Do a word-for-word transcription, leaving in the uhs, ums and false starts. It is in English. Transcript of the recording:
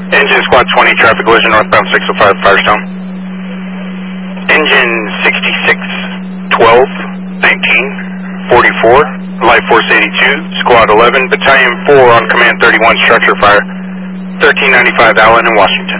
Engine Squad twenty, traffic collision northbound six oh five Firestone. Engine sixty-six, twelve, nineteen, forty-four, Life Force eighty-two, Squad eleven, Battalion four on Command thirty-one, structure fire, thirteen ninety-five Allen in Washington.